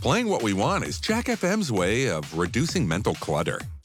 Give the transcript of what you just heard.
Playing what we want is Jack FM's way of reducing mental clutter.